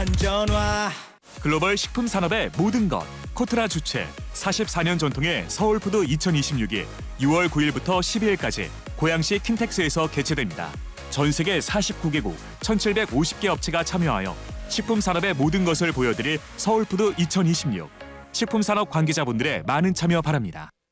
안전화. 글로벌 식품 산업의 모든 것. 코트라 주최 44년 전통의 서울푸드 2026이 6월 9일부터 12일까지 고양시 킨텍스에서 개최됩니다. 전 세계 49개국 1,750개 업체가 참여하여 식품 산업의 모든 것을 보여드릴 서울푸드 2026. 식품 산업 관계자분들의 많은 참여 바랍니다.